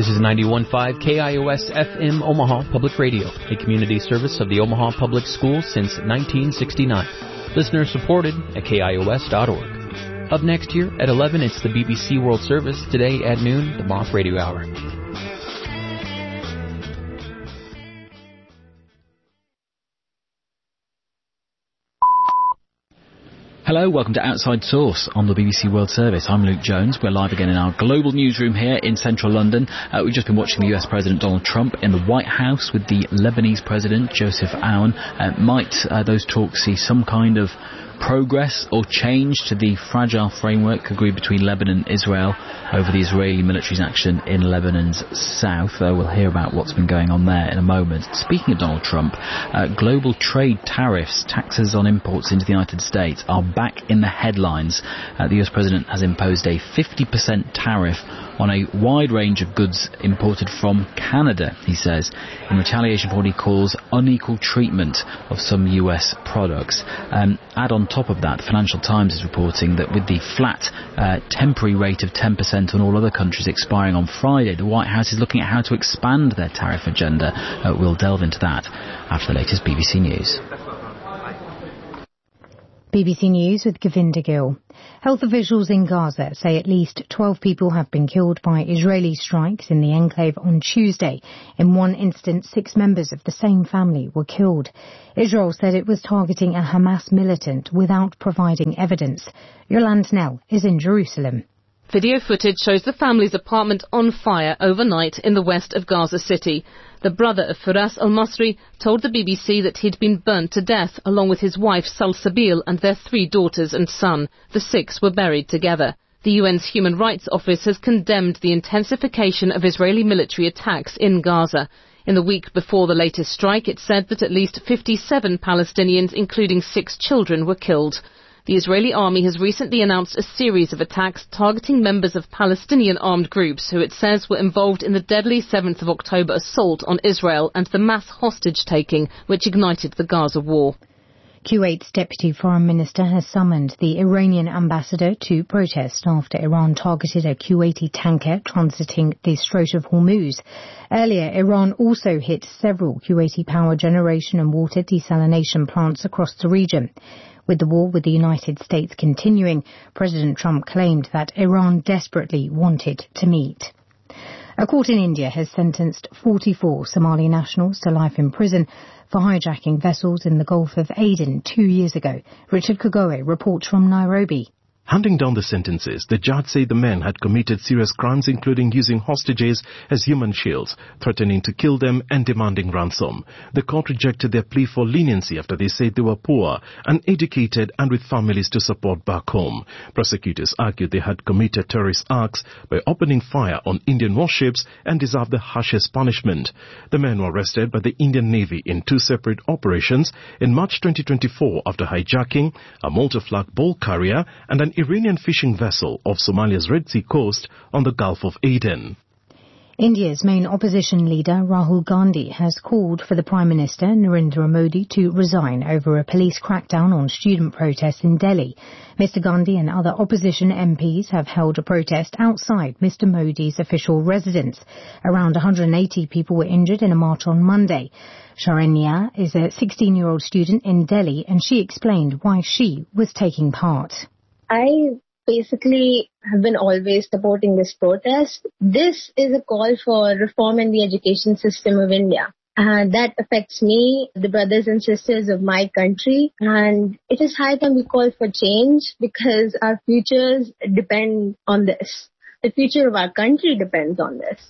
This is 91.5 KIOS FM Omaha Public Radio, a community service of the Omaha Public Schools since 1969. Listener supported at KIOS.org. Up next here at 11, it's the BBC World Service. Today at noon, the Moth Radio Hour. Hello, welcome to Outside Source on the BBC World Service. I'm Luke Jones. We're live again in our global newsroom here in central London. We've just been watching the US President Donald Trump in the White House with the Lebanese President Joseph Aoun. Might those talks see some kind of progress or change to the fragile framework agreed between Lebanon and Israel over the Israeli military's action in Lebanon's south? We'll hear about what's been going on there in a moment. Speaking of Donald Trump, global trade tariffs, taxes on imports into the United States, are back in the headlines. The US President has imposed a 50% tariff on a wide range of goods imported from Canada, he says, in retaliation for what he calls unequal treatment of some US products. Add on top of that, Financial Times is reporting that with the flat temporary rate of 10% on all other countries expiring on Friday, the White House is looking at how to expand their tariff agenda. We'll delve into that after the latest BBC News. BBC News with Govinda Gill. Health officials in Gaza say at least 12 people have been killed by Israeli strikes in the enclave on Tuesday. In one instance, 6 members of the same family were killed. Israel said it was targeting a Hamas militant without providing evidence. Yolande Nell is in Jerusalem. Video footage shows the family's apartment on fire overnight in the west of Gaza City. The brother of Firas al-Masri told the BBC that he'd been burnt to death along with his wife Salsabil and their 3 daughters and son. The 6 were buried together. The UN's Human Rights Office has condemned the intensification of Israeli military attacks in Gaza. In the week before the latest strike, it said that at least 57 Palestinians, including 6 children, were killed. The Israeli army has recently announced a series of attacks targeting members of Palestinian armed groups who it says were involved in the deadly 7th of October assault on Israel and the mass hostage-taking which ignited the Gaza war. Kuwait's Deputy Foreign Minister has summoned the Iranian ambassador to protest after Iran targeted a Kuwaiti tanker transiting the Strait of Hormuz. Earlier, Iran also hit several Kuwaiti power generation and water desalination plants across the region. With the war with the United States continuing, President Trump claimed that Iran desperately wanted to meet. A court in India has sentenced 44 Somali nationals to life in prison for hijacking vessels in the Gulf of Aden 2 years ago. Richard Kagoe reports from Nairobi. Handing down the sentences, the judge said the men had committed serious crimes including using hostages as human shields, threatening to kill them and demanding ransom. The court rejected their plea for leniency after they said they were poor, uneducated and with families to support back home. Prosecutors argued they had committed terrorist acts by opening fire on Indian warships and deserved the harshest punishment. The men were arrested by the Indian Navy in 2 separate operations in March 2024 after hijacking a Malta-flagged bulk carrier and an Iranian fishing vessel off Somalia's Red Sea coast on the Gulf of Aden. India's main opposition leader, Rahul Gandhi, has called for the Prime Minister, Narendra Modi, to resign over a police crackdown on student protests in Delhi. Mr. Gandhi and other opposition MPs have held a protest outside Mr. Modi's official residence. Around 180 people were injured in a march on Monday. Sharanya is a 16-year-old student in Delhi, and she explained why she was taking part. I basically have been always supporting this protest. This is a call for reform in the education system of India. That affects me, the brothers and sisters of my country. And it is high time we call for change because our futures depend on this. The future of our country depends on this.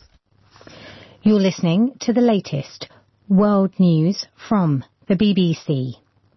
You're listening to the latest world news from the BBC.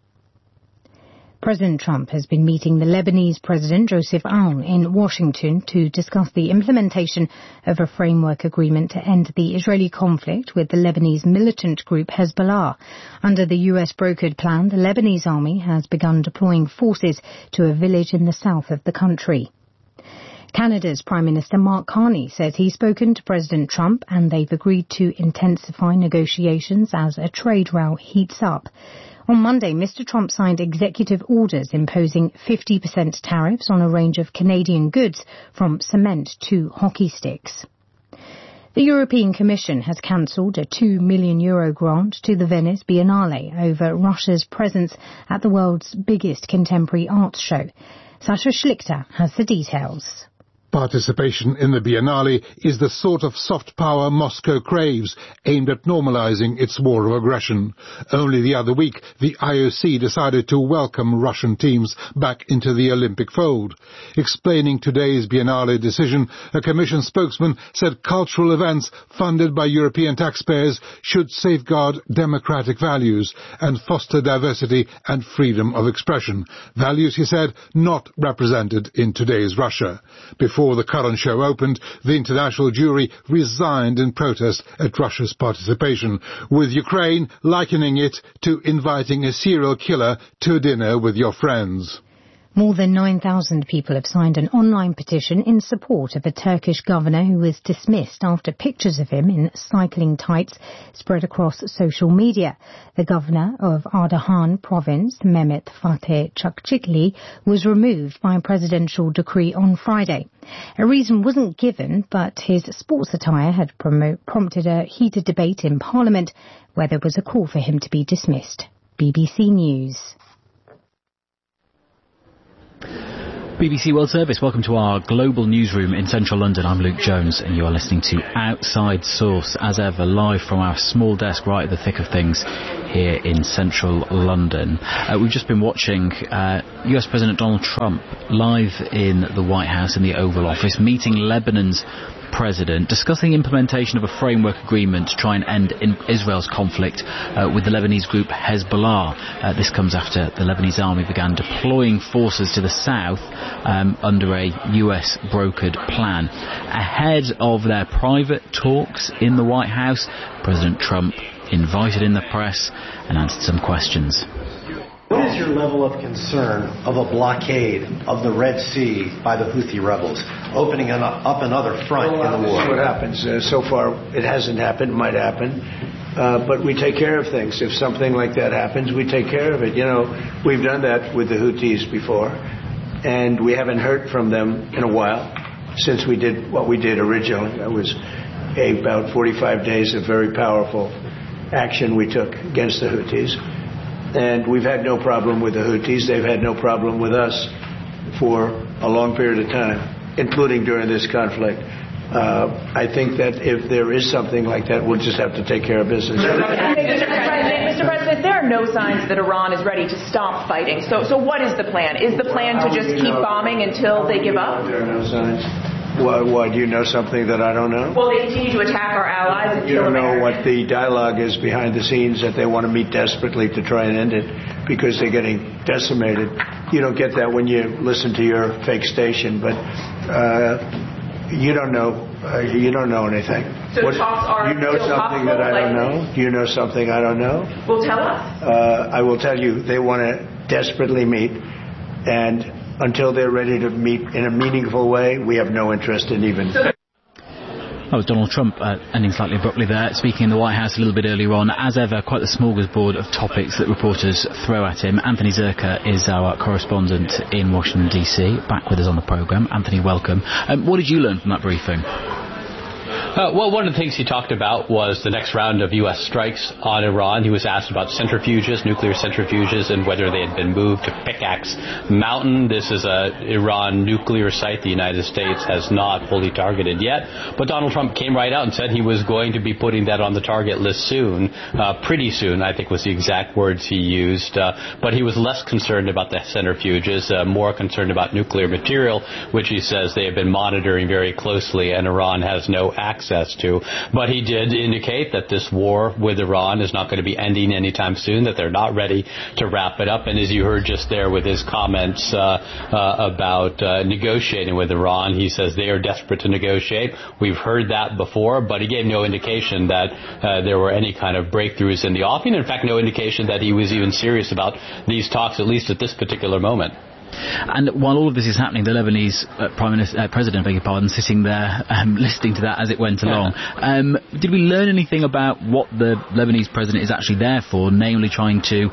President Trump has been meeting the Lebanese President Joseph Aoun in Washington to discuss the implementation of a framework agreement to end the Israeli conflict with the Lebanese militant group Hezbollah. Under the US-brokered plan, the Lebanese army has begun deploying forces to a village in the south of the country. Canada's Prime Minister Mark Carney says he's spoken to President Trump and they've agreed to intensify negotiations as a trade row heats up. On Monday, Mr. Trump signed executive orders imposing 50% tariffs on a range of Canadian goods, from cement to hockey sticks. The European Commission has cancelled a €2 million grant to the Venice Biennale over Russia's presence at the world's biggest contemporary arts show. Sasha Schlichter has the details. Participation in the Biennale is the sort of soft power Moscow craves, aimed at normalizing its war of aggression. Only the other week, the IOC decided to welcome Russian teams back into the Olympic fold. Explaining today's Biennale decision, a Commission spokesman said cultural events funded by European taxpayers should safeguard democratic values and foster diversity and freedom of expression. Values, he said, not represented in today's Russia. Before the current show opened, the international jury resigned in protest at Russia's participation, with Ukraine likening it to inviting a serial killer to dinner with your friends. More than 9,000 people have signed an online petition in support of a Turkish governor who was dismissed after pictures of him in cycling tights spread across social media. The governor of Ardahan province, Mehmet Fatih Çakçıklı, was removed by a presidential decree on Friday. A reason wasn't given, but his sports attire had prompted a heated debate in Parliament where there was a call for him to be dismissed. BBC News. BBC World Service, welcome to our global newsroom in central London. I'm Luke Jones and you are listening to Outside Source, as ever, live from our small desk right at the thick of things here in central London. We've just been watching US President Donald Trump live in the White House in the Oval Office, meeting Lebanon's president, discussing implementation of a framework agreement to try and end Israel's conflict with the Lebanese group Hezbollah. This comes after the Lebanese army began deploying forces to the south under a US brokered plan. Ahead of their private talks in the White House, President Trump invited in the press and answered some questions. What is your level of concern of a blockade of the Red Sea by the Houthi rebels, opening up another front in the war? See what happens. So far, it hasn't happened. It might happen. But we take care of things. If something like that happens, we take care of it. You know, we've done that with the Houthis before, and we haven't heard from them in a while since we did what we did originally. That was about 45 days of very powerful action we took against the Houthis. And we've had no problem with the Houthis. They've had no problem with us for a long period of time, including during this conflict. I think that if there is something like that, we'll just have to take care of business. Mr. President, there are no signs that Iran is ready to stop fighting. So what is the plan? Is the plan to just keep bombing until they give up? There are no signs. Why, do you know something that I don't know? Well, they continue to attack our allies and you kill don't know Americans. what the dialogue is behind the scenes, that they want to meet desperately to try and end it because they're getting decimated. You don't get that when you listen to your fake station, but you don't know. You don't know anything. So talks are you know something that I don't know? Do you know something I don't know? Well, tell us. I will tell you. They want to desperately meet, and until they're ready to meet in a meaningful way, we have no interest in even... That was Donald Trump ending slightly abruptly there, speaking in the White House a little bit earlier on. As ever, quite the smorgasbord of topics that reporters throw at him. Anthony Zerka is our correspondent in Washington, D.C., back with us on the programme. Anthony, welcome. What did you learn from that briefing? Well, one of the things he talked about was the next round of U.S. strikes on Iran. He was asked about centrifuges, nuclear centrifuges, and whether they had been moved to Pickaxe Mountain. This is a Iran nuclear site the United States has not fully targeted yet. But Donald Trump came right out and said he was going to be putting that on the target list soon, pretty soon, I think was the exact words he used. But he was less concerned about the centrifuges, more concerned about nuclear material, which he says they have been monitoring very closely and Iran has no access to. But he did indicate that this war with Iran is not going to be ending anytime soon, that they're not ready to wrap it up. And as you heard just there with his comments about negotiating with Iran, he says they are desperate to negotiate. We've heard that before, but he gave no indication that there were any kind of breakthroughs in the offing. In fact, no indication that he was even serious about these talks, at least at this particular moment. And while all of this is happening, the Lebanese president, beg your pardon, sitting there listening to that as it went along. Did we learn anything about what the Lebanese president is actually there for, namely trying to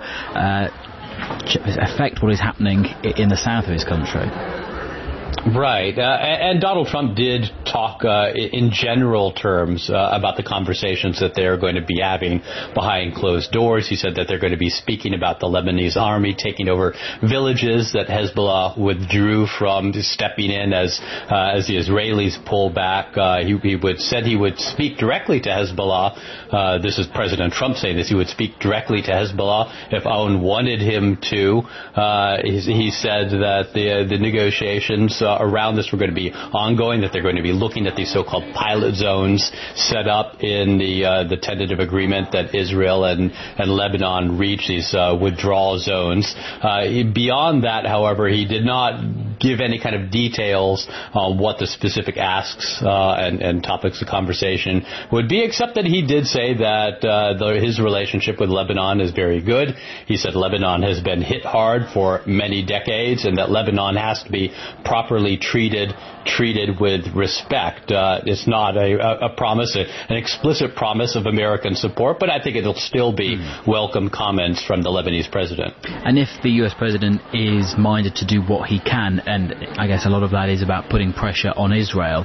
affect what is happening in the south of his country? Right. And Donald Trump did talk in general terms about the conversations that they're going to be having behind closed doors. He said that they're going to be speaking about the Lebanese army taking over villages that Hezbollah withdrew from, stepping in as the Israelis pull back. He said he would speak directly to Hezbollah. This is President Trump saying this. He would speak directly to Hezbollah if Aoun wanted him to. He said that the negotiations around this were going to be ongoing, that they're going to be looking at these so-called pilot zones set up in the tentative agreement that Israel and Lebanon reached, these withdrawal zones. Beyond that, however, he did not give any kind of details on what the specific asks and topics of conversation would be, except that he did say that his relationship with Lebanon is very good. He said Lebanon has been hit hard for many decades and that Lebanon has to be properly treated with respect. It's not a promise, an explicit promise of American support, but I think it'll still be welcome comments from the Lebanese president. And if the US president is minded to do what he can, and I guess a lot of that is about putting pressure on Israel,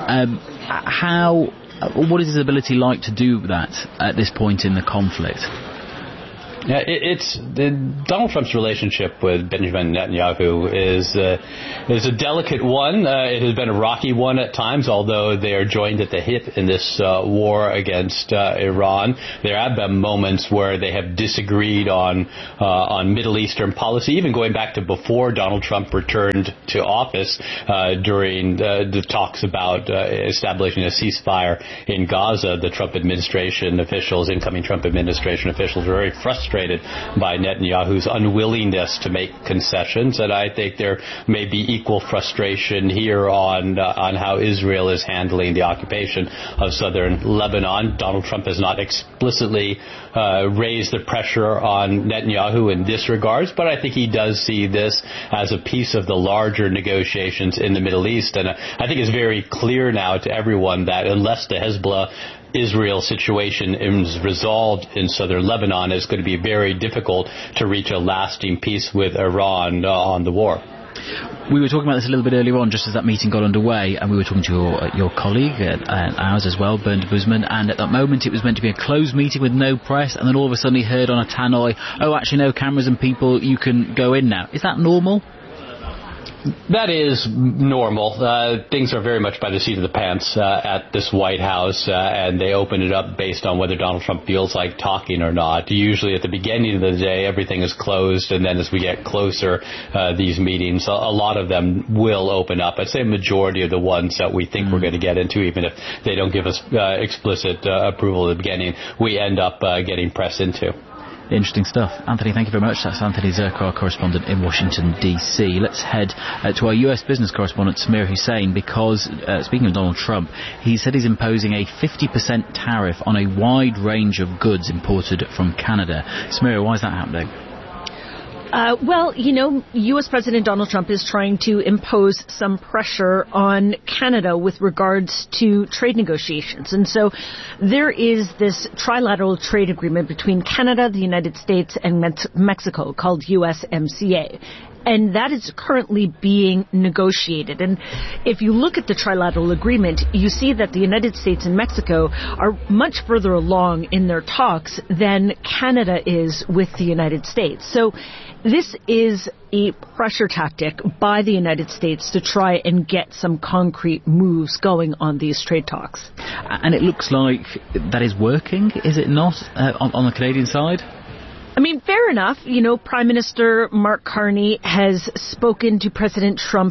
what is his ability like to do that at this point in the conflict? Yeah, Donald Trump's relationship with Benjamin Netanyahu is a delicate one. It has been a rocky one at times, although they are joined at the hip in this war against Iran. There have been moments where they have disagreed on Middle Eastern policy, even going back to before Donald Trump returned to office during the talks about establishing a ceasefire in Gaza. The Trump administration officials, incoming Trump administration officials, were very frustrated by Netanyahu's unwillingness to make concessions, and I think there may be equal frustration here on how Israel is handling the occupation of southern Lebanon. Donald Trump has not explicitly raised the pressure on Netanyahu in this regards, but I think he does see this as a piece of the larger negotiations in the Middle East, and I think it's very clear now to everyone that unless the Hezbollah-Israel situation is resolved in southern Lebanon, it's going to be very difficult to reach a lasting peace with Iran on the war. We were talking about this a little bit earlier on, just as that meeting got underway, and we were talking to your colleague, ours as well, Bernd Busman, and at that moment it was meant to be a closed meeting with no press, and then all of a sudden he heard on a tannoy, oh, actually no cameras and people, you can go in now. Is that normal? That is normal. Things are very much by the seat of the pants at this White House, and they open it up based on whether Donald Trump feels like talking or not. Usually at the beginning of the day, everything is closed, and then as we get closer, these meetings, a lot of them will open up. I'd say a majority of the ones that we think we're going to get into, even if they don't give us explicit approval at the beginning, we end up getting press into. Interesting stuff. Anthony, thank you very much. That's Anthony Zerko, our correspondent in Washington, D.C. Let's head to our US business correspondent, Samir Hussain, because, speaking of Donald Trump, he said he's imposing a 50% tariff on a wide range of goods imported from Canada. Samir, why is that happening? Well, U.S. President Donald Trump is trying to impose some pressure on Canada with regards to trade negotiations. And so there is this trilateral trade agreement between Canada, the United States, and Mexico called USMCA. And that is currently being negotiated. And if you look at the trilateral agreement, you see that the United States and Mexico are much further along in their talks than Canada is with the United States. So this is a pressure tactic by the United States to try and get some concrete moves going on these trade talks. And it looks like that is working, is it not, on the Canadian side? I mean, fair enough. Prime Minister Mark Carney has spoke to President Trump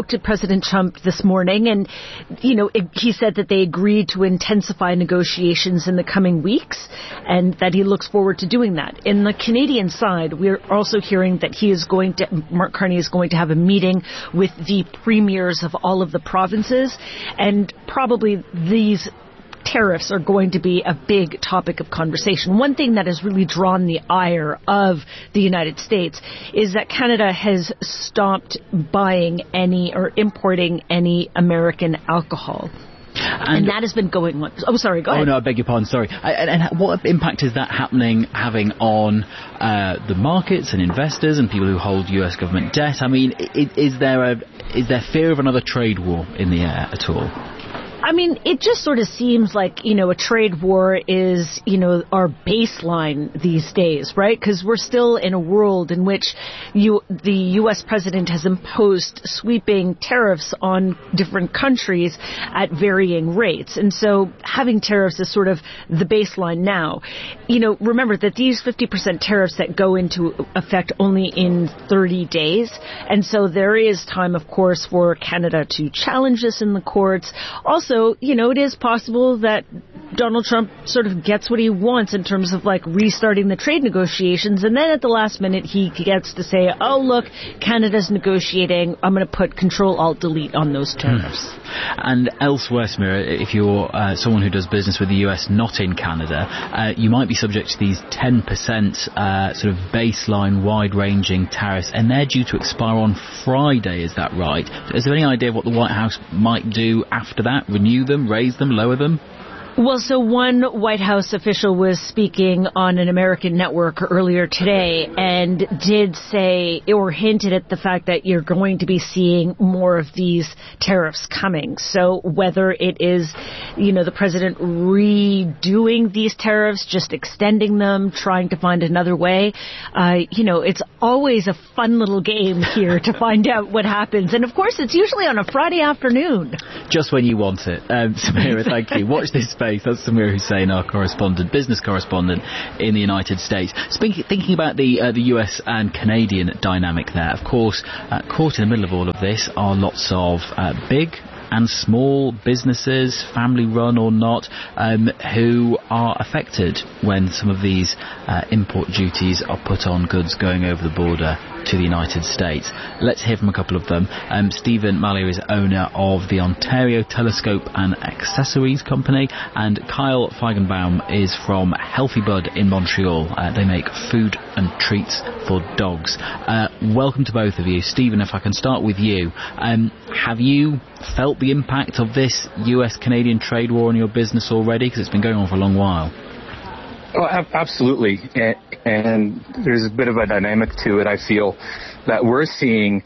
this morning, and, he said that they agreed to intensify negotiations in the coming weeks, and that he looks forward to doing that. In the Canadian side, we're also hearing that Mark Carney is going to have a meeting with the premiers of all of the provinces, and probably these tariffs are going to be a big topic of conversation. One thing that has really drawn the ire of the United States is that Canada has stopped buying any or importing any American alcohol. And that has been going on. Oh, sorry, go ahead. Oh, no, I beg your pardon, sorry. And what impact is that having on the markets and investors and people who hold US government debt? I mean, is there fear of another trade war in the air at all? I mean, it just sort of seems like, a trade war is, our baseline these days, right? Because we're still in a world in which the U.S. president has imposed sweeping tariffs on different countries at varying rates. And so having tariffs is sort of the baseline now. Remember that these 50% tariffs that go into effect only in 30 days. And so there is time, of course, for Canada to challenge this in the courts. Also, it is possible that Donald Trump sort of gets what he wants in terms of restarting the trade negotiations. And then at the last minute, he gets to say, oh, look, Canada's negotiating. I'm going to put Control-Alt-Delete on those tariffs. And elsewhere, Samira, if you're someone who does business with the US, not in Canada, you might be subject to these 10% sort of baseline wide-ranging tariffs, and they're due to expire on Friday, is that right? Is there any idea what the White House might do after that? Renew them, raise them, lower them? Well, so one White House official was speaking on an American network earlier today and did say or hinted at the fact that you're going to be seeing more of these tariffs coming. So whether it is, the president redoing these tariffs, just extending them, trying to find another way, it's always a fun little game here to find out what happens. And of course, it's usually on a Friday afternoon. Just when you want it. Samira, thank you. Watch this space. That's Samira Hussain, our business correspondent in the United States. Thinking about the US and Canadian dynamic there, of course, caught in the middle of all of this are lots of big and small businesses, family-run or not, who are affected when some of these import duties are put on goods going over the border to the United States. Let's hear from a couple of them. Stephen Mallier is owner of the Ontario Telescope and Accessories Company, and Kyle Feigenbaum is from Healthy Bud in Montreal. They make food and treats for dogs. Welcome to both of you. Stephen, if I can start with you. Have you felt the impact of this US-Canadian trade war on your business already? Because it's been going on for a long while. Oh, absolutely. And there's a bit of a dynamic to it, I feel, that we're seeing.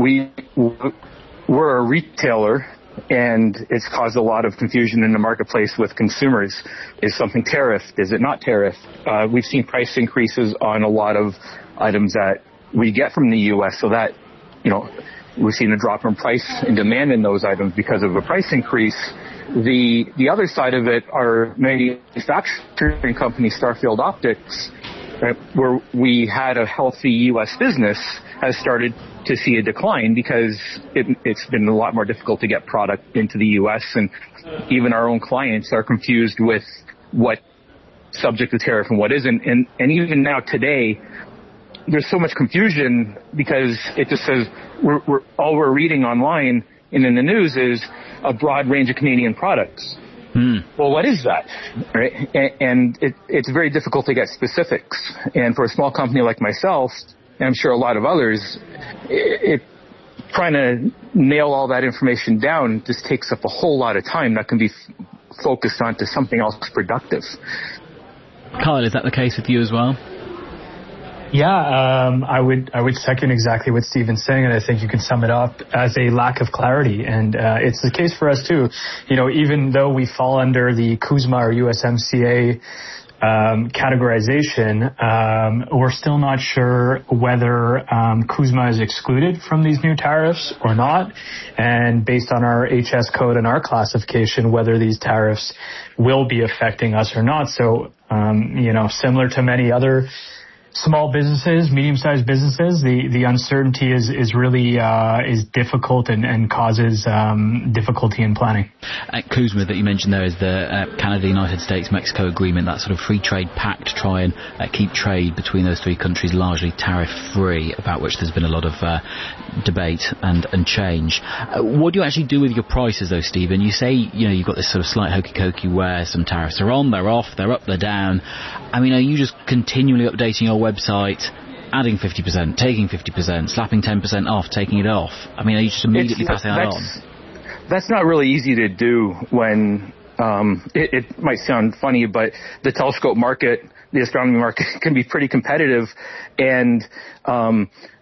We're a retailer, and it's caused a lot of confusion in the marketplace with consumers. Is something tariffed? Is it not tariffed? We've seen price increases on a lot of items that we get from the U.S., so that, we've seen a drop in price and demand in those items because of a price increase. The other side of it, our manufacturing company, Starfield Optics, where we had a healthy U.S. business, has started to see a decline because it's been a lot more difficult to get product into the U.S. And even our own clients are confused with what subject to tariff and what isn't. And even now today, there's so much confusion because it just says all we're reading online and in the news is a broad range of Canadian products. Well, what is that? Right? And it's very difficult to get specifics. And for a small company like myself, and I'm sure a lot of others, trying to nail all that information down just takes up a whole lot of time that can be focused onto something else productive. Kyle, is that the case with you as well? Yeah, I would second exactly what Stephen's saying, and I think you can sum it up as a lack of clarity. And it's the case for us too. Even though we fall under the CUSMA or USMCA categorization, we're still not sure whether CUSMA is excluded from these new tariffs or not. And based on our HS code and our classification, whether these tariffs will be affecting us or not. So, similar to many other small businesses, medium-sized businesses, the uncertainty is really difficult and causes difficulty in planning. CUSMA that you mentioned there is the Canada, United States, Mexico agreement, that sort of free trade pact to try and keep trade between those three countries largely tariff-free, about which there's been a lot of debate and change. What do you actually do with your prices, though, Stephen? You say you've got this sort of slight hokey-cokey where some tariffs are on, they're off, they're up, they're down. I mean, are you just continually updating your website, adding 50%, taking 50%, slapping 10% off, taking it off? I mean, are you just immediately passing that on? That's not really easy to do when it might sound funny, but the telescope market, the astronomy market, can be pretty competitive, and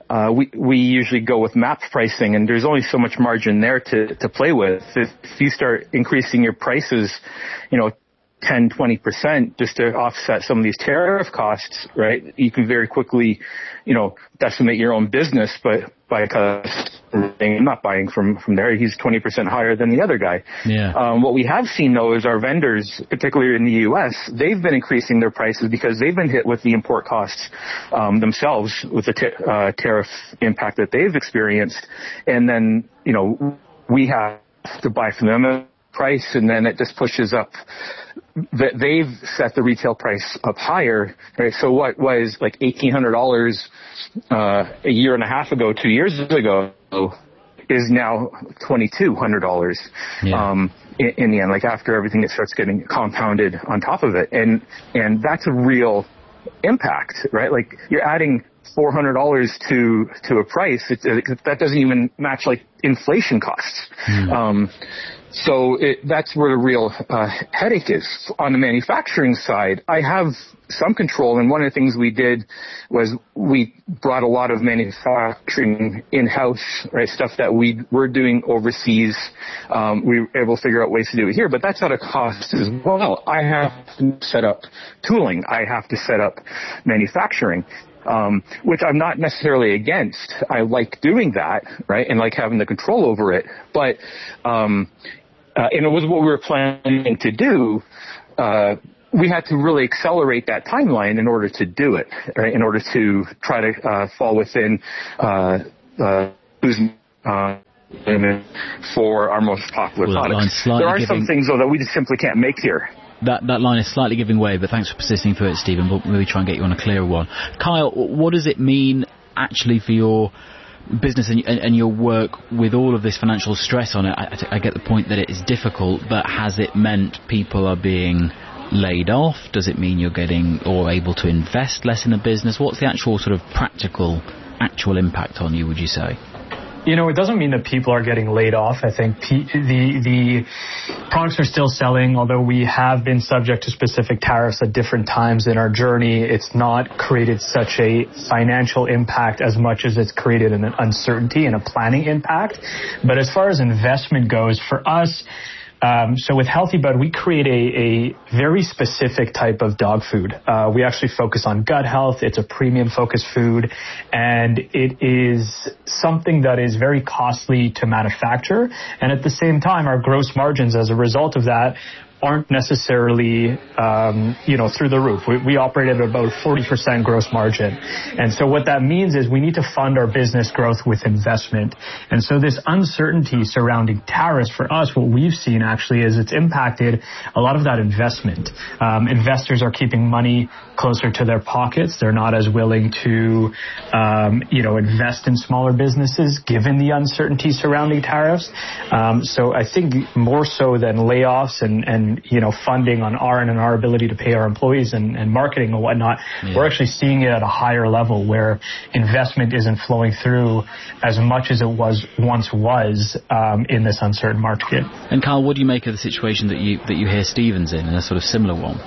we usually go with MAP pricing, and there's only so much margin there to play with. If you start increasing your prices, 10, 20% just to offset some of these tariff costs, right? You can very quickly, decimate your own business, but by not buying from there, he's 20% higher than the other guy. Yeah. What we have seen though is our vendors, particularly in the U.S., they've been increasing their prices because they've been hit with the import costs themselves with the tariff impact that they've experienced, and then we have to buy from them a price, and then it just pushes up. They've set the retail price up higher, right? So what was like $1,800 a year and a half ago, 2 years ago, is now $2,200 in the end. Like after everything, it starts getting compounded on top of it, and that's a real impact, right? Like you're adding $400 to a price. That doesn't even match like inflation costs. So that's where the real headache is. On the manufacturing side, I have some control, and one of the things we did was we brought a lot of manufacturing in-house, right? Stuff that we were doing overseas. We were able to figure out ways to do it here, but that's at a cost as well. I have to set up tooling. I have to set up manufacturing. Which I'm not necessarily against. I like doing that, right, and like having the control over it. But and it was what we were planning to do. We had to really accelerate that timeline in order to do it, right, in order to try to fall within for our most popular products. There are some things, though, that we just simply can't make here. That line is slightly giving way, but thanks for persisting through it, Stephen. We'll maybe try and get you on a clearer one. Kyle, what does it mean actually for your business and your work with all of this financial stress on it? I get the point that it is difficult, but has it meant people are being laid off? Does it mean you're getting or able to invest less in the business? What's the actual sort of actual impact on you, would you say? It doesn't mean that people are getting laid off. I think the products are still selling, although we have been subject to specific tariffs at different times in our journey. It's not created such a financial impact as much as it's created an uncertainty and a planning impact. But as far as investment goes, for us, so with Healthy Bud, we create a very specific type of dog food. We actually focus on gut health. It's a premium focused food, and it is something that is very costly to manufacture. And at the same time, our gross margins as a result of that aren't necessarily, through the roof. We operate at about 40% gross margin. And so what that means is we need to fund our business growth with investment. And so this uncertainty surrounding tariffs for us, what we've seen actually is it's impacted a lot of that investment. Investors are keeping money closer to their pockets. They're not as willing to, invest in smaller businesses given the uncertainty surrounding tariffs. So I think more so than layoffs and funding on our ability to pay our employees and marketing and whatnot, we're actually seeing it at a higher level where investment isn't flowing through as much as it once was in this uncertain market. And Kyle, what do you make of the situation that you hear Stephen's in a sort of similar one?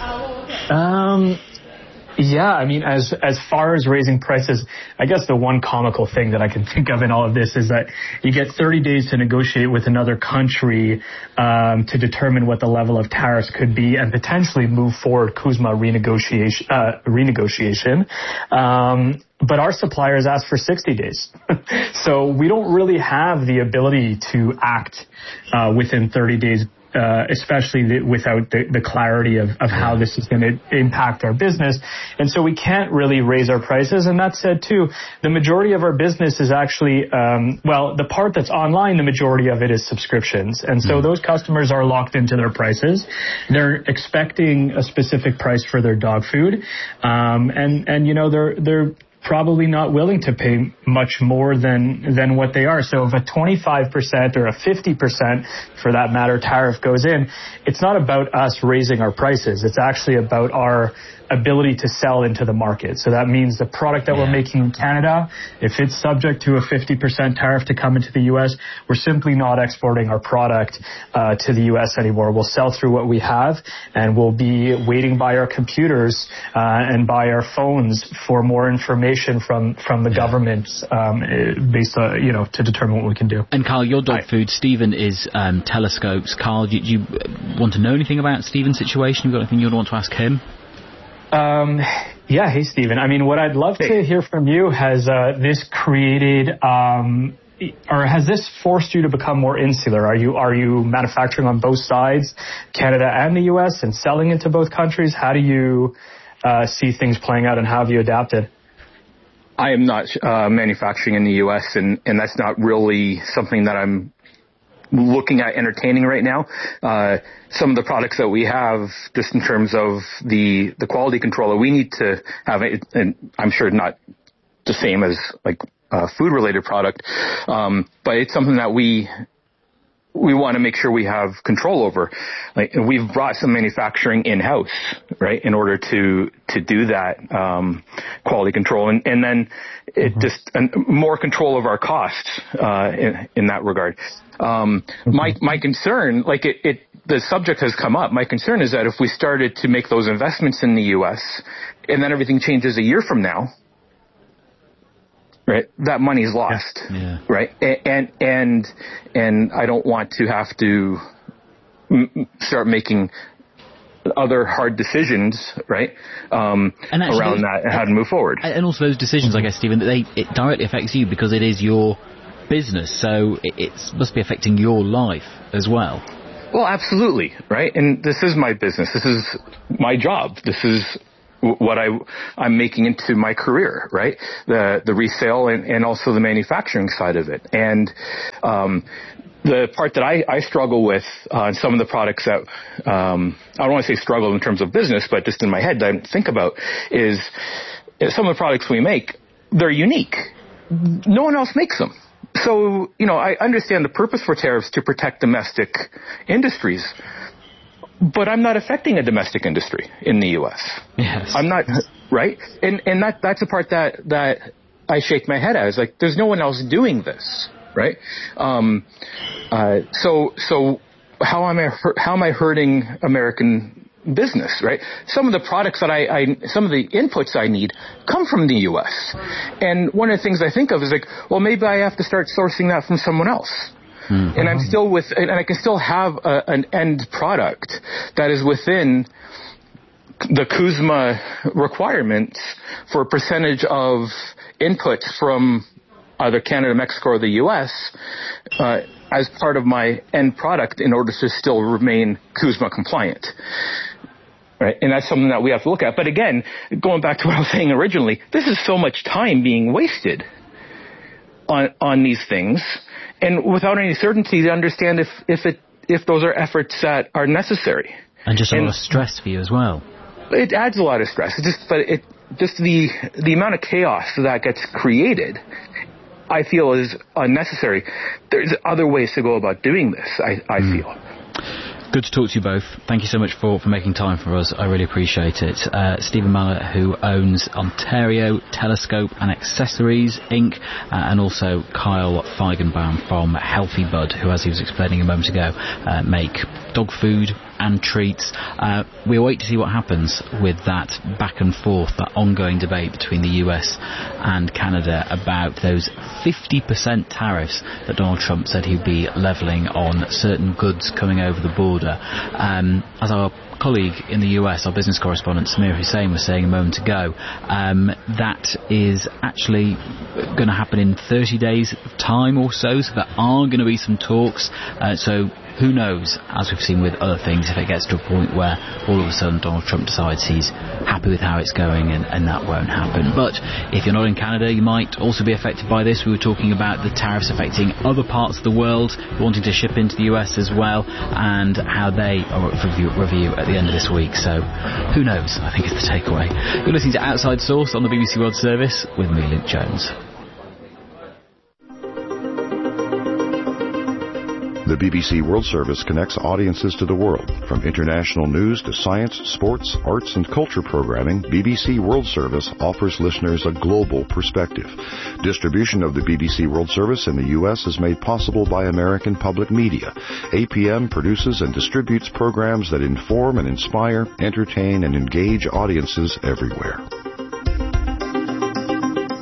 Yeah, I mean, as far as raising prices, I guess the one comical thing that I can think of in all of this is that you get 30 days to negotiate with another country to determine what the level of tariffs could be and potentially move forward CUSMA renegotiation. But our suppliers ask for 60 days. So we don't really have the ability to act within 30 days. Especially without the clarity of how this is going to impact our business. And so we can't really raise our prices. And that said, too, the majority of our business is actually, the part that's online, the majority of it is subscriptions. And so those customers are locked into their prices. They're expecting a specific price for their dog food. They're probably not willing to pay much more than what they are. So if a 25% or a 50%, for that matter, tariff goes in, it's not about us raising our prices. It's actually about our ability to sell into the market. So that means the product that we're making in Canada, if it's subject to a 50% tariff to come into the U.S., we're simply not exporting our product to the U.S. anymore. We'll sell through what we have, and we'll be waiting by our computers and by our phones for more information evaluation from the government based on, to determine what we can do. And Carl, your dog food, Stephen is Telescopes. Carl, do you want to know anything about Stephen's situation? Have you got anything you'd want to ask him? Yeah, hey, Stephen. I mean, what I'd love to hear from you, has this created... or has this forced you to become more insular? Are you manufacturing on both sides, Canada and the U.S., and selling into both countries? How do you see things playing out, and how have you adapted? I am not manufacturing in the U.S., and that's not really something that I'm looking at entertaining right now. Some of the products that we have, just in terms of the quality control that we need to have, and I'm sure not the same as like food-related product, but it's something that we want to make sure we have control over. Like, we've brought some manufacturing in-house, right, in order to do that quality control, and then it just more control of our costs in that regard. My concern, like the subject has come up. My concern is that if we started to make those investments in the U.S. and then everything changes a year from now, right, that money's lost, right? And I don't want to have to start making other hard decisions, right, around that and how to move forward. And also those decisions, I guess, Stephen, it directly affects you because it is your business, so it must be affecting your life as well. Well, absolutely, right? And this is my business. This is my job. This is what I'm making into my career, right? The resale and also the manufacturing side of it. And the part that I struggle with on some of the products that I don't want to say struggle in terms of business, but just in my head that I think about is some of the products we make, they're unique. No one else makes them. So, I understand the purpose for tariffs to protect domestic industries, but I'm not affecting a domestic industry in the U.S. Yes. I'm not, right? And that's the part that I shake my head at. It's like, there's no one else doing this, right? So how am I hurting American business, right? Some of the products that some of the inputs I need come from the U.S. And one of the things I think of is like, well, maybe I have to start sourcing that from someone else. Mm-hmm. And I'm still and I can still have an end product that is within the CUSMA requirements for a percentage of inputs from either Canada, Mexico, or the U.S. As part of my end product in order to still remain CUSMA compliant. Right, and that's something that we have to look at. But again, going back to what I was saying originally, this is so much time being wasted on these things, and without any certainty to understand if those are efforts that are necessary. And just a lot of stress for you as well. It adds a lot of stress. Just the amount of chaos that gets created, I feel, is unnecessary. There's other ways to go about doing this, I feel. Good to talk to you both. Thank you so much for making time for us. I really appreciate it. Stephen Mallett, who owns Ontario Telescope and Accessories Inc., and also Kyle Feigenbaum from Healthy Bud, who, as he was explaining a moment ago, make dog food and treats. We'll wait to see what happens with that back and forth, that ongoing debate between the US and Canada about those 50% tariffs that Donald Trump said he'd be levelling on certain goods coming over the border. As our colleague in the US, our business correspondent Samir Hussain, was saying a moment ago, that is actually going to happen in 30 days time or so there are going to be some talks, so who knows, as we've seen with other things, if it gets to a point where all of a sudden Donald Trump decides he's happy with how it's going and that won't happen. But if you're not in Canada, you might also be affected by this. We were talking about the tariffs affecting other parts of the world wanting to ship into the US as well, and how they are up for review at the end of this week. So who knows, I think is the takeaway. You're listening to Outside Source on the BBC World Service with me, Luke Jones. The BBC World Service connects audiences to the world. From international news to science, sports, arts, and culture programming, BBC World Service offers listeners a global perspective. Distribution of the BBC World Service in the U.S. is made possible by American Public Media. APM produces and distributes programs that inform and inspire, entertain, and engage audiences everywhere.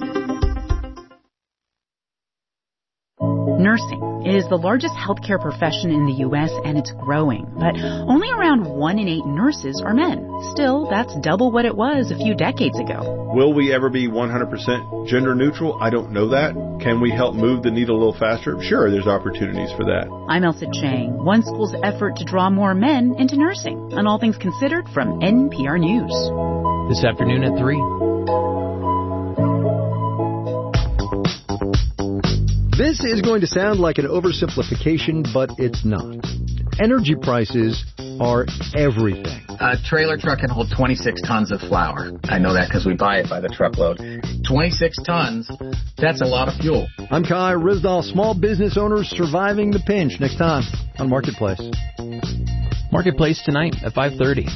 Nursing is the largest healthcare profession in the U.S. and it's growing, but only around 1 in 8 nurses are men. Still, that's double what it was a few decades ago. Will we ever be 100% gender neutral? I don't know that. Can we help move the needle a little faster? Sure, there's opportunities for that. I'm Elsa Chang. One school's effort to draw more men into nursing. On All Things Considered from NPR News. This afternoon at 3. This is going to sound like an oversimplification, but it's not. Energy prices are everything. A trailer truck can hold 26 tons of flour. I know that because we buy it by the truckload. 26 tons, that's a lot of fuel. I'm Kai Rizdal, small business owners surviving the pinch. Next time on Marketplace. Marketplace tonight at 5:30.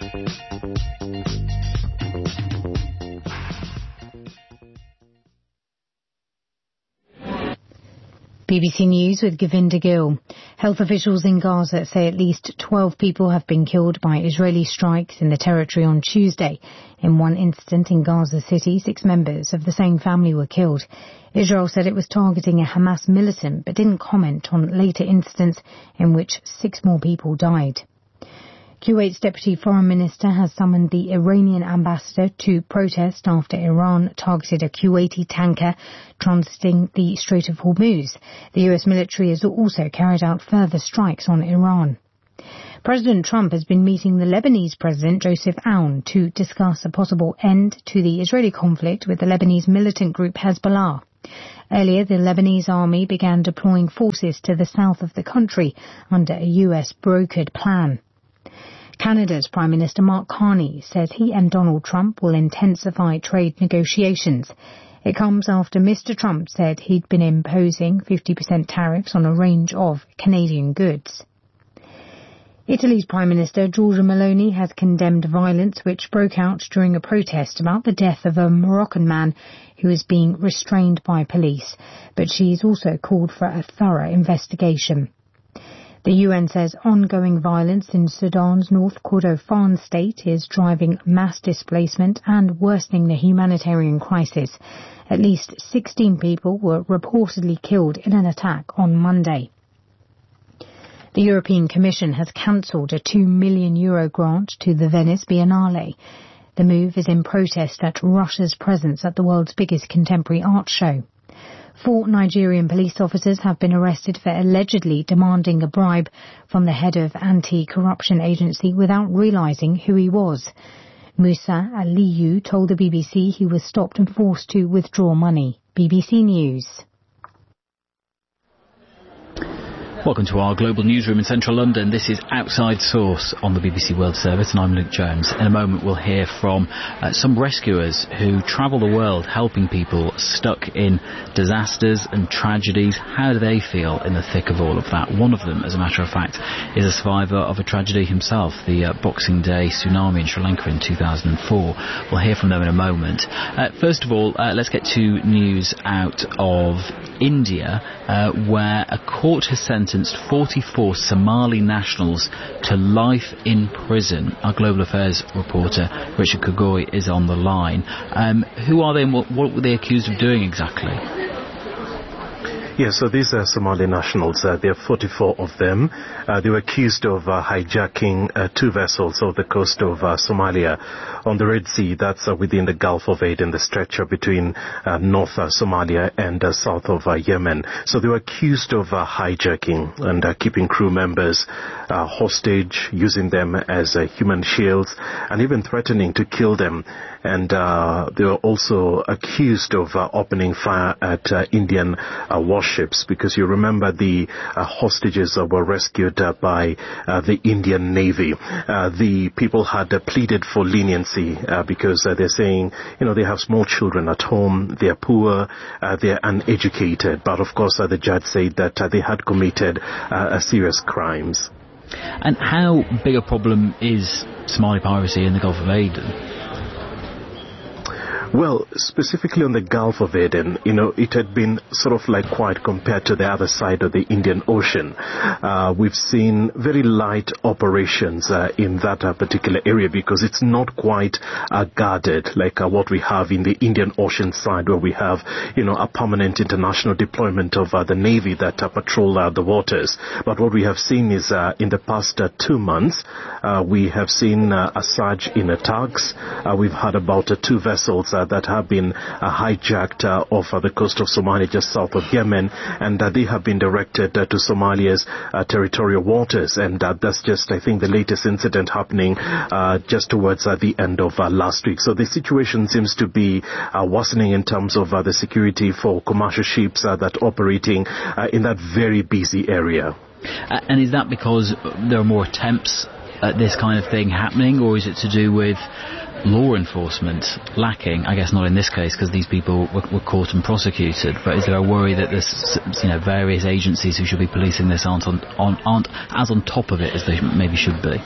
BBC News with Govinda Gill. Health officials in Gaza say at least 12 people have been killed by Israeli strikes in the territory on Tuesday. In one incident in Gaza City, 6 members of the same family were killed. Israel said it was targeting a Hamas militant but didn't comment on later incidents in which 6 more people died. Kuwait's Deputy Foreign Minister has summoned the Iranian ambassador to protest after Iran targeted a Kuwaiti tanker transiting the Strait of Hormuz. The US military has also carried out further strikes on Iran. President Trump has been meeting the Lebanese President Joseph Aoun to discuss a possible end to the Israeli conflict with the Lebanese militant group Hezbollah. Earlier, the Lebanese army began deploying forces to the south of the country under a US brokered plan. Canada's Prime Minister Mark Carney says he and Donald Trump will intensify trade negotiations. It comes after Mr. Trump said he'd been imposing 50% tariffs on a range of Canadian goods. Italy's Prime Minister Giorgia Meloni has condemned violence which broke out during a protest about the death of a Moroccan man who is being restrained by police, but she's also called for a thorough investigation. The UN says ongoing violence in Sudan's North Kordofan state is driving mass displacement and worsening the humanitarian crisis. At least 16 people were reportedly killed in an attack on Monday. The European Commission has cancelled a €2 million grant to the Venice Biennale. The move is in protest at Russia's presence at the world's biggest contemporary art show. 4 Nigerian police officers have been arrested for allegedly demanding a bribe from the head of anti-corruption agency without realising who he was. Musa Aliyu told the BBC he was stopped and forced to withdraw money. BBC News. Welcome to our global newsroom in central London. This is Outside Source on the BBC World Service, and I'm Luke Jones. In a moment we'll hear from some rescuers who travel the world helping people stuck in disasters and tragedies. How do they feel in the thick of all of that? One of them, as a matter of fact, is a survivor of a tragedy himself, the Boxing Day tsunami in Sri Lanka in 2004. We'll hear from them in a moment. First of all, let's get to news out of India, where a court has sentenced 44 Somali nationals to life in prison. Our Global Affairs reporter Richard Kagoi is on the line. Who are they and what were they accused of doing exactly? Yes, so these are Somali nationals. There are 44 of them. They were accused of hijacking 2 vessels off the coast of Somalia on the Red Sea. That's within the Gulf of Aden, the stretch between North Somalia and south of Yemen. So they were accused of hijacking and keeping crew members hostage, using them as human shields, and even threatening to kill them. And they were also accused of opening fire at Indian warships, because you remember the hostages were rescued by the Indian Navy. The people had pleaded for leniency because they're saying, they have small children at home, they're poor, they're uneducated. But of course, the judge said that they had committed serious crimes. And how big a problem is Somali piracy in the Gulf of Aden? Well, specifically on the Gulf of Aden, it had been sort of like quiet compared to the other side of the Indian Ocean. We've seen very light operations in that particular area because it's not quite guarded like what we have in the Indian Ocean side, where we have, a permanent international deployment of the Navy that patrol the waters. But what we have seen is in the past 2 months, we have seen a surge in attacks. We've had about 2 vessels that have been hijacked off the coast of Somalia, just south of Yemen, and they have been directed to Somalia's territorial waters. And that's just, I think, the latest incident happening just towards the end of last week. So the situation seems to be worsening in terms of the security for commercial ships that operating in that very busy area. And is that because there are more attempts at this kind of thing happening, or is it to do with law enforcement lacking? I guess not in this case, because these people were caught and prosecuted, but is there a worry that there's various agencies who should be policing this aren't as on top of it as they maybe should be?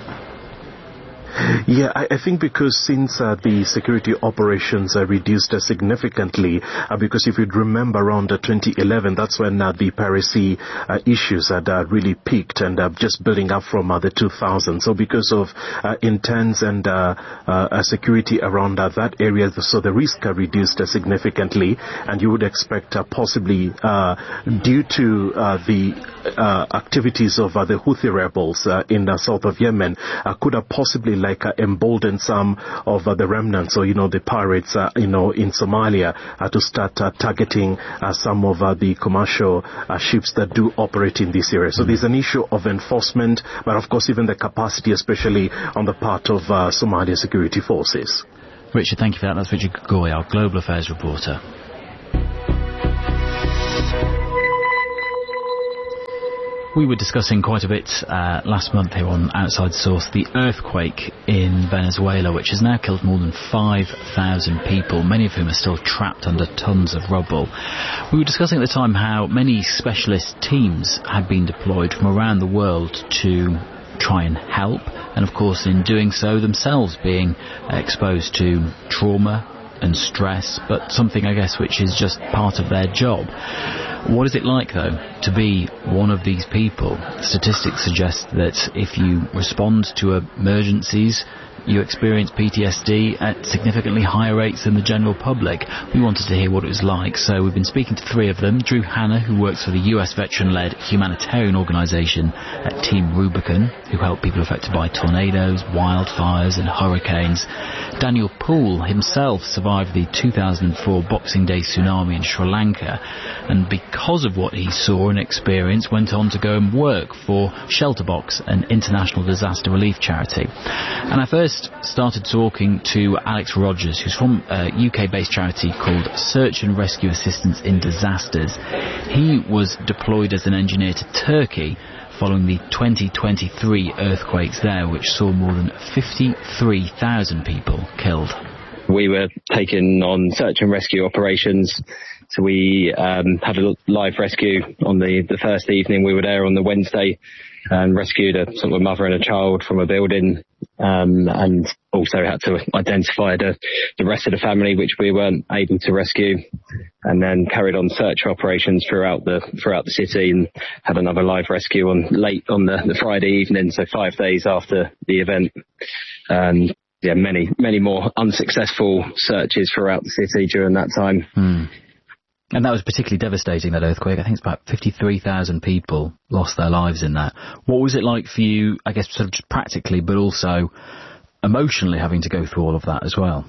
Yeah, I think because since the security operations are reduced significantly, because if you'd remember around 2011, that's when the piracy issues had really peaked and just building up from the 2000s. So because of intense and security around that area, so the risk are reduced significantly, and you would expect possibly due to the activities of the Houthi rebels in the south of Yemen could have possibly embolden some of the remnants, or the pirates in Somalia to start targeting some of the commercial ships that do operate in this area. So there's an issue of enforcement, but of course even the capacity, especially on the part of Somalia security forces. Richard, thank you for that. That's Richard Goy, our Global Affairs reporter. We were discussing quite a bit last month here on Outside Source the earthquake in Venezuela, which has now killed more than 5,000 people, many of whom are still trapped under tons of rubble. We were discussing at the time how many specialist teams had been deployed from around the world to try and help, and of course in doing so themselves being exposed to trauma and stress, but something I guess which is just part of their job. What is it like, though, to be one of these people? Statistics suggest that if you respond to emergencies, you experience PTSD at significantly higher rates than the general public. We wanted to hear what it was like, so we've been speaking to 3 of them. Drew Hanna, who works for the US veteran-led humanitarian organisation at Team Rubicon, who help people affected by tornadoes, wildfires and hurricanes. Daniel Poole himself survived the 2004 Boxing Day tsunami in Sri Lanka, and because of what he saw and experienced, went on to go and work for Shelterbox, an international disaster relief charity. And I first started talking to Alex Rogers, who's from a UK-based charity called Search and Rescue Assistance in Disasters. He was deployed as an engineer to Turkey following the 2023 earthquakes there, which saw more than 53,000 people killed. We were taking on search and rescue operations, so we had a live rescue on the first evening. We were there on the Wednesday and rescued a sort of a mother and a child from a building, and also had to identify the rest of the family, which we weren't able to rescue, and then carried on search operations throughout the city, and had another live rescue late on the Friday evening, so 5 days after the event. Yeah, many more unsuccessful searches throughout the city during that time. And that was particularly devastating, that earthquake. I think it's about 53,000 people lost their lives in that. What was it like for you, I guess, sort of just practically, but also emotionally having to go through all of that as well?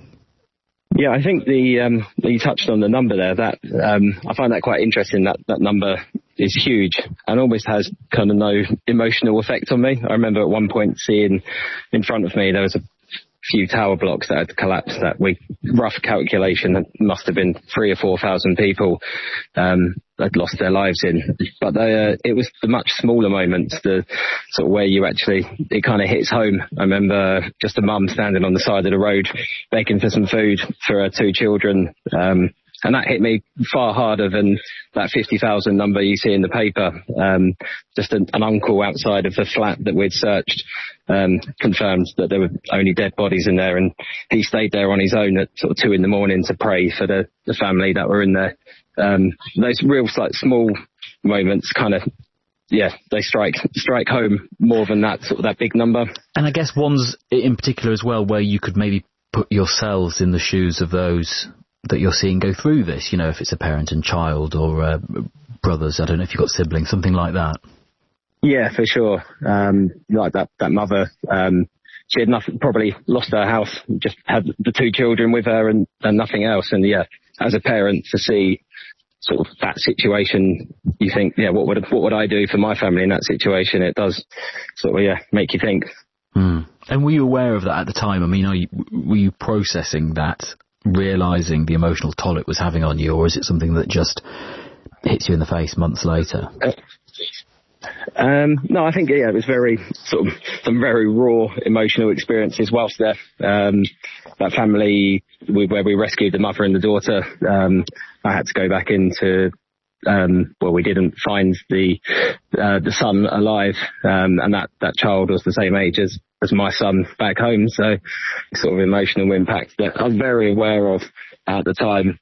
Yeah, I think you touched on the number there. That I find that quite interesting. That number is huge and almost has kind of no emotional effect on me. I remember at one point seeing in front of me there was a few tower blocks that had collapsed. That rough calculation must have been 3,000 or 4,000 people had lost their lives in. But it was the much smaller moments, the sort of where it kind of hits home. I remember just a mum standing on the side of the road begging for some food for her 2 children. And that hit me far harder than that 50,000 number you see in the paper. Just an uncle outside of the flat that we'd searched confirmed that there were only dead bodies in there, and he stayed there on his own at sort of 2 a.m. to pray for the family that were in there. Those real like small moments kind of, they strike home more than that big number. And I guess ones in particular as well where you could maybe put yourselves in the shoes of those that you're seeing go through this, if it's a parent and child or brothers, I don't know if you've got siblings, something like that. Yeah, for sure. Like that mother, she had probably lost her house, just had the 2 children with her and nothing else. And as a parent to see sort of that situation, you think, what would I do for my family in that situation? It does sort of, make you think. And were you aware of that at the time? I mean, were you processing that, realising the emotional toll it was having on you, or is it something that just hits you in the face months later? No, I think, it was very sort of some very raw emotional experiences whilst there. That family where we rescued the mother and the daughter, I had to go back into, we didn't find the son alive, and that child was the same age as my son back home. So sort of emotional impact that I was very aware of at the time.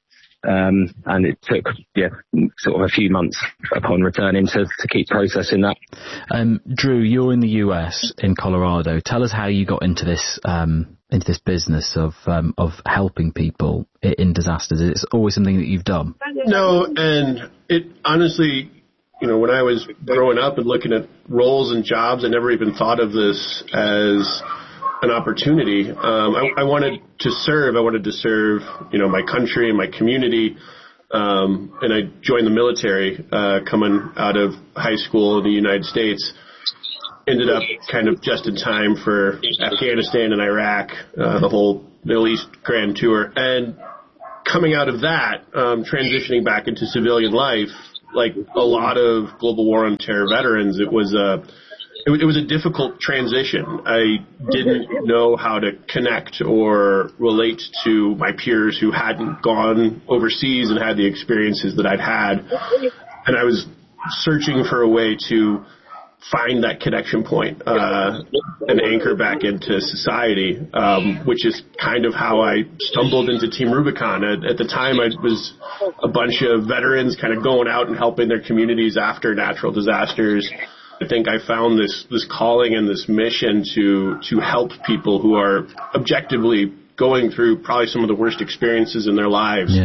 And it took, sort of a few months upon returning to keep processing that. Drew, you're in the US, in Colorado. Tell us how you got into this business of helping people in disasters. It's always something that you've done. No, and it honestly, when I was growing up and looking at roles and jobs, I never even thought of this as an opportunity. I wanted to serve. I wanted to serve, my country and my community. And I joined the military, coming out of high school in the United States. Ended up kind of just in time for Afghanistan and Iraq, the whole Middle East grand tour. And coming out of that, transitioning back into civilian life, like a lot of global war on terror veterans, it was a difficult transition. I didn't know how to connect or relate to my peers who hadn't gone overseas and had the experiences that I'd had. And I was searching for a way to find that connection point, and anchor back into society, which is kind of how I stumbled into Team Rubicon. At the time, I was a bunch of veterans kind of going out and helping their communities after natural disasters. I think I found this calling and this mission to help people who are objectively going through probably some of the worst experiences in their lives,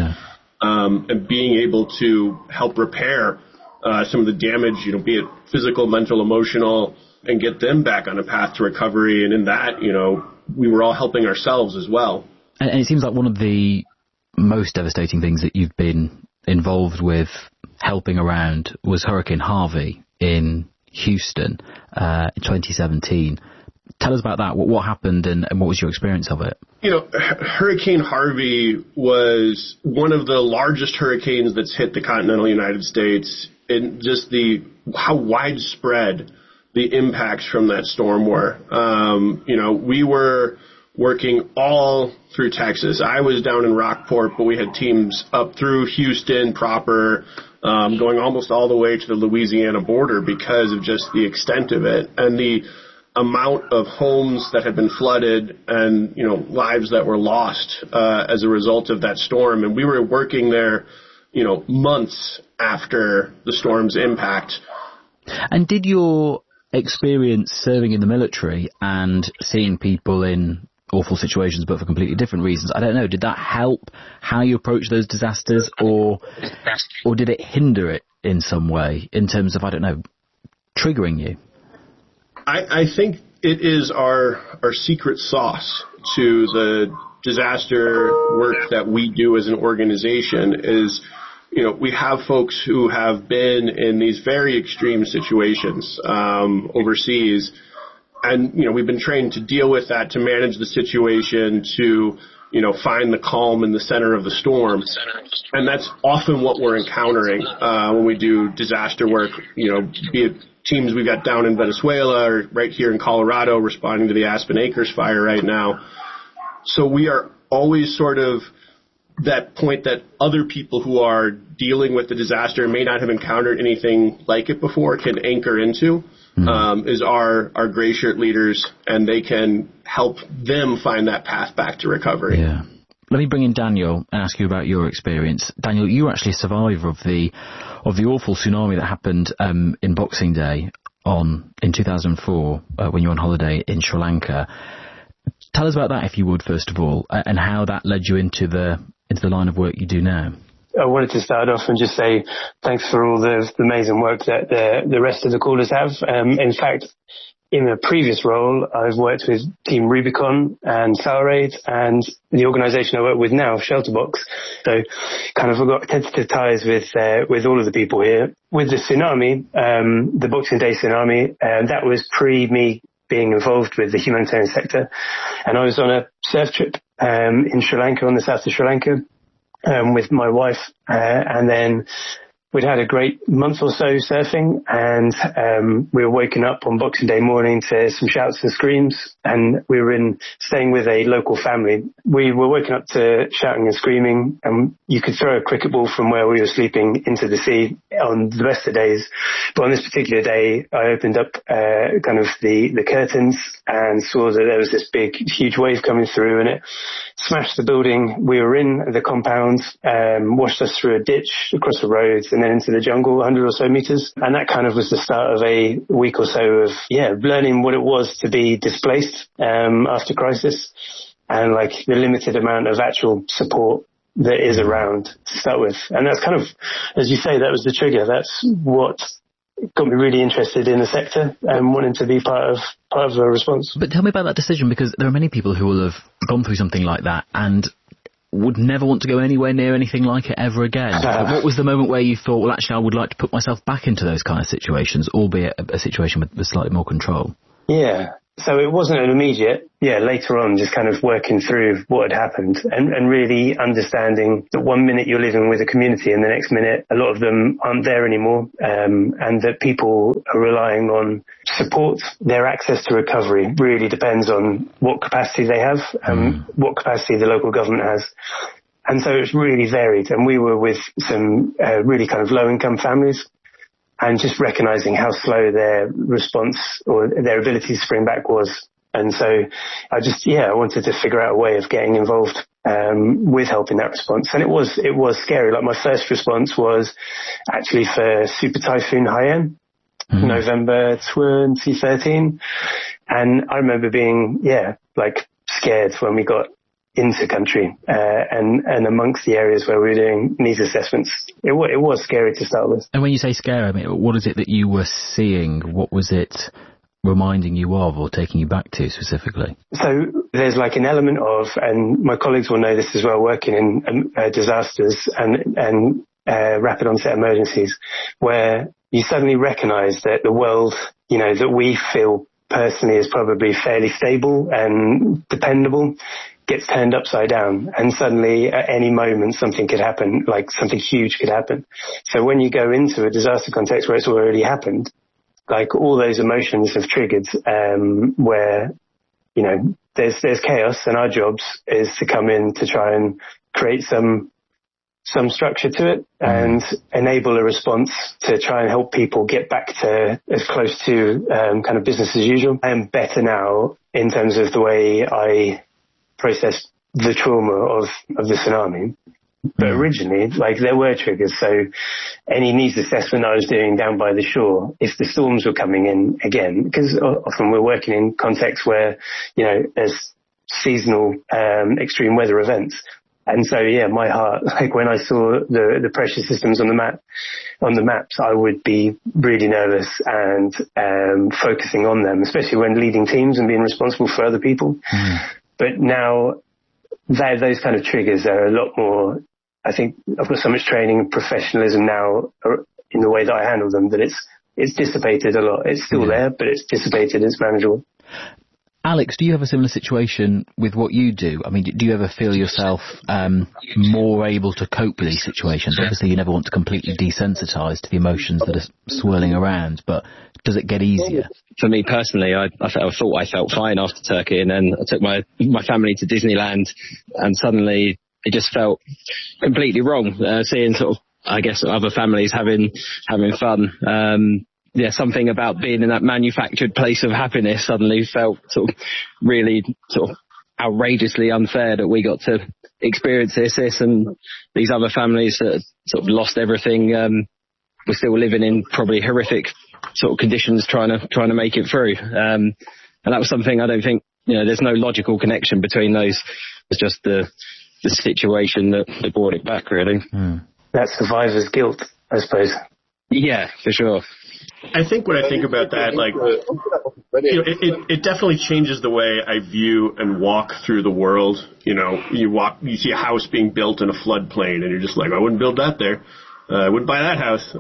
and being able to help repair some of the damage, be it physical, mental, emotional, and get them back on a path to recovery. And in that, we were all helping ourselves as well. And it seems like one of the most devastating things that you've been involved with helping around was Hurricane Harvey in Houston in 2017. Tell us about that. What happened and what was your experience of it? Hurricane Harvey was one of the largest hurricanes that's hit the continental United States, and just how widespread the impacts from that storm were. We were working all through Texas. I was down in Rockport, but we had teams up through Houston proper, going almost all the way to the Louisiana border because of just the extent of it and the amount of homes that had been flooded and, lives that were lost as a result of that storm. And we were working there, months after the storm's impact. And did your experience serving in the military and seeing people in awful situations but for completely different reasons, I don't know, did that help how you approach those disasters, or did it hinder it in some way in terms of, I don't know, triggering you? I think it is our secret sauce to the disaster work that we do as an organization is, we have folks who have been in these very extreme situations overseas. And, we've been trained to deal with that, to manage the situation, to, find the calm in the center of the storm. And that's often what we're encountering when we do disaster work, be it teams we've got down in Venezuela or right here in Colorado responding to the Aspen Acres fire right now. So we are always sort of that point that other people who are dealing with the disaster may not have encountered anything like it before can anchor into is our gray shirt leaders, and they can help them find that path back to recovery. Yeah. Let me bring in Daniel and ask you about your experience. Daniel, you were actually a survivor of the awful tsunami that happened in Boxing Day in 2004 when you were on holiday in Sri Lanka. Tell us about that, if you would, first of all, and how that led you into the line of work you do now. I wanted to start off and just say thanks for all the amazing work that the rest of the callers have. In fact, in a previous role, I've worked with Team Rubicon and Salraid and the organisation I work with now, Shelterbox. So kind of I've got tentative ties with all of the people here. With the tsunami, the Boxing Day tsunami, that was pre me being involved with the humanitarian sector. And I was on a surf trip in Sri Lanka, on the south of Sri Lanka, with my wife. And then we'd had a great month or so surfing, and we were waking up on Boxing Day morning to some shouts and screams, and we were staying with a local family. We were waking up to shouting and screaming, and you could throw a cricket ball from where we were sleeping into the sea on the rest of the days. But on this particular day, I opened up kind of the curtains and saw that there was this big, huge wave coming through, and it smashed the building we were in, the compound, washed us through a ditch across the road and then into the jungle, 100 or so meters. And that kind of was the start of a week or so of, learning what it was to be displaced after crisis, and like the limited amount of actual support that is around to start with. And that's kind of, as you say, that was the trigger. That's what got me really interested in the sector and wanting to be part of the response. But tell me about that decision, because there are many people who will have gone through something like that and would never want to go anywhere near anything like it ever again. What was the moment where you thought, well, actually, I would like to put myself back into those kind of situations, albeit a situation with slightly more control? Yeah. So it wasn't an immediate, later on, just kind of working through what had happened and really understanding that one minute you're living with a community and the next minute a lot of them aren't there anymore, and that people are relying on support. Their access to recovery really depends on what capacity they have and what capacity the local government has. And so it's really varied. And we were with some really kind of low-income families, and just recognizing how slow their response or their ability to spring back was. And so I wanted to figure out a way of getting involved with helping that response. And it was scary. Like, my first response was actually for Super Typhoon Haiyan, November 2013. And I remember being, scared when we got into country, and amongst the areas where we were doing needs assessments. It was scary to start with. And when you say scary, I mean, what is it that you were seeing? What was it reminding you of or taking you back to specifically? So there's like an element of, and my colleagues will know this as well, working in disasters and rapid onset emergencies, where you suddenly recognise that the world, that we feel personally is probably fairly stable and dependable, gets turned upside down, and suddenly at any moment something could happen, like something huge could happen. So when you go into a disaster context where it's already happened, like all those emotions have triggered, where, there's chaos, and our jobs is to come in to try and create some structure to it and enable a response to try and help people get back to as close to kind of business as usual. I am better now in terms of the way I process the trauma of the tsunami. But originally, there were triggers. So any needs assessment I was doing down by the shore, if the storms were coming in again, because often we're working in contexts where, there's seasonal extreme weather events. And so, my heart, when I saw the pressure systems on the maps, I would be really nervous and focusing on them, especially when leading teams and being responsible for other people. But now, those kind of triggers are a lot more, I think I've got so much training and professionalism now in the way that I handle them that it's dissipated a lot. It's still there, but it's dissipated, it's manageable. Alex, do you have a similar situation with what you do? I mean, do you ever feel yourself more able to cope with these situations? Obviously, you never want to completely desensitise to the emotions that are swirling around, but does it get easier? For me personally, I thought I felt fine after Turkey, and then I took my family to Disneyland, and suddenly it just felt completely wrong, seeing sort of, I guess, other families having fun. Something about being in that manufactured place of happiness suddenly felt sort of really sort of outrageously unfair that we got to experience this and these other families that sort of lost everything, were still living in probably horrific sort of conditions trying to make it through. And that was something I don't think, there's no logical connection between those. It's just the situation that brought it back, really. That survivor's guilt, I suppose. Yeah, for sure. I think when I think about that, like, it definitely changes the way I view and walk through the world. You see a house being built in a floodplain, and you're just like, I wouldn't build that there. I wouldn't buy that house.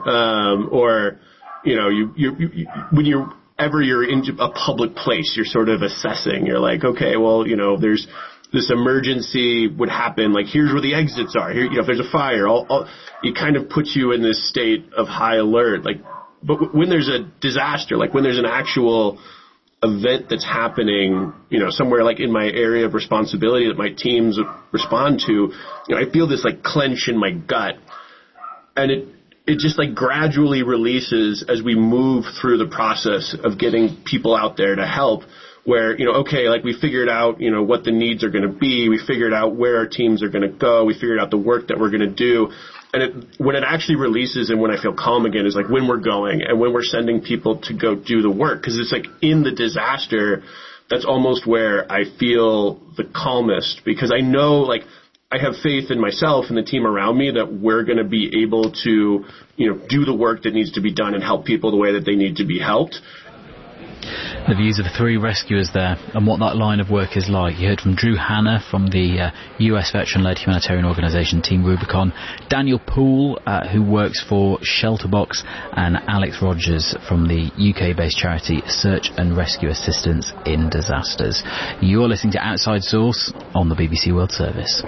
When you're in a public place, you're sort of assessing. You're like, okay, well, there's this emergency would happen. Like, here's where the exits are. Here, if there's a fire, it kind of puts you in this state of high alert. Like, but when there's a disaster, like when there's an actual event that's happening, somewhere like in my area of responsibility that my teams respond to, I feel this like clench in my gut, and it just like gradually releases as we move through the process of getting people out there to help. Where, okay, like we figured out, what the needs are going to be. We figured out where our teams are going to go. We figured out the work that we're going to do. And when it actually releases and when I feel calm again is like when we're going and when we're sending people to go do the work. Because it's like in the disaster, that's almost where I feel the calmest. Because I know, like, I have faith in myself and the team around me that we're going to be able to, do the work that needs to be done and help people the way that they need to be helped. The views of the three rescuers there and what that line of work is like. You heard from Drew Hanna from the US veteran-led humanitarian organisation Team Rubicon, Daniel Poole, who works for Shelterbox, and Alex Rogers from the UK-based charity Search and Rescue Assistance in Disasters. You're listening to Outside Source on the BBC World Service.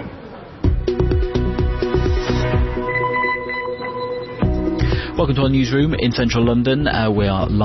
Welcome to our newsroom in central London. We are live